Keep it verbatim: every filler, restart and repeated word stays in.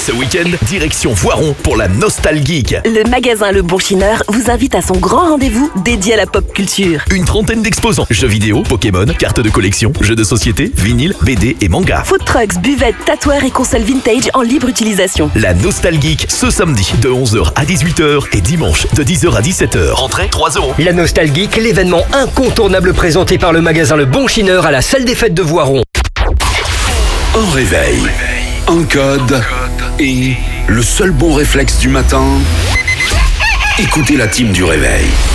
Ce week-end, direction Voiron pour la Nostalgeek. Le magasin Le Bon Chineur vous invite à son grand rendez-vous dédié à la pop culture. Une trentaine d'exposants, jeux vidéo, Pokémon, cartes de collection, jeux de société, vinyle, B D et manga. Food trucks, buvettes, tatoueurs et consoles vintage en libre utilisation. La Nostalgeek, ce samedi de onze heures à dix-huit heures et dimanche de dix heures à dix-sept heures. Entrée trois euros. La Nostalgeek, l'événement incontournable présenté par le magasin Le Bon Chineur à la salle des fêtes de Voiron. Un réveil, un code et le seul bon réflexe du matin, écoutez la team du réveil.